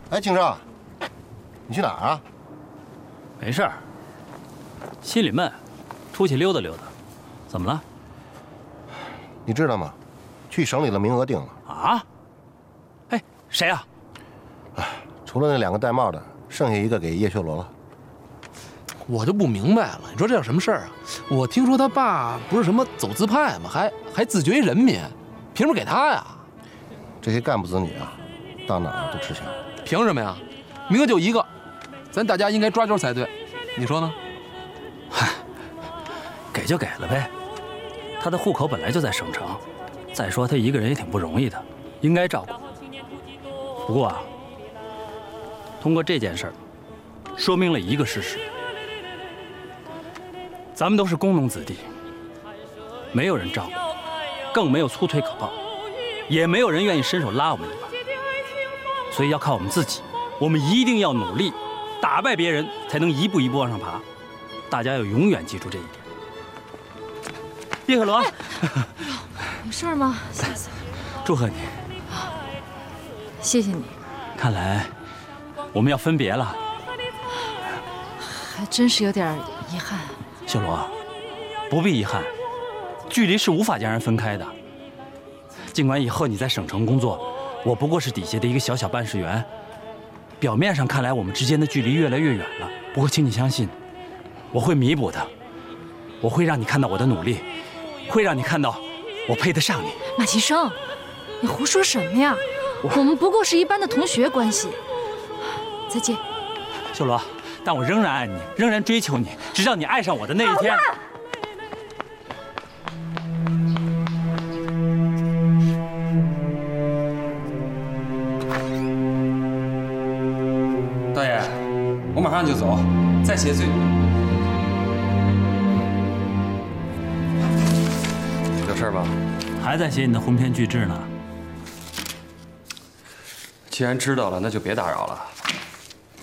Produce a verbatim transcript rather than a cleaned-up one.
哎，景正，你去哪儿啊？ 没事儿，心里闷，出去溜达溜达。怎么了？ 你知道吗？去省里的名额定了。 啊？哎，谁呀？ 哎，除了那两个戴帽的，剩下一个给叶修罗了。 我就不明白了，你说这叫什么事儿啊？我听说他爸不是什么走资派吗？还还自绝于人民，凭什么给他呀？ 这些干部子女啊，到哪儿都吃香。 凭什么呀？名额就一个，咱大家应该抓阄才对，你说呢？ 嗨，给就给了呗。他的户口本来就在省城，再说他一个人也挺不容易的，应该照顾。不过啊，通过这件事儿，说明了一个事实：咱们都是工农子弟，没有人照顾，更没有粗腿可抱，也没有人愿意伸手拉我们一把。所以要靠我们自己，我们一定要努力，打败别人，才能一步一步往上爬。大家要永远记住这一点。叶可罗， 哎、有事儿吗？谢谢。 祝贺你。 谢谢你。 看来我们要分别了， 还真是有点遗憾。 秀罗，不必遗憾，距离是无法将人分开的。尽管以后你在省城工作，我不过是底下的一个小小办事员，表面上看来我们之间的距离越来越远了。不过请你相信，我会弥补的，我会让你看到我的努力，会让你看到我配得上你。 马其生，你胡说什么呀？我, 我们不过是一般的同学关系。再见， 秀罗。但我仍然爱你，仍然追求你，直到你爱上我的那一天。 大爷，我马上就走，再写嘴。 有事吗？ 还在写你的鸿篇巨制呢。 既然知道了，那就别打扰了。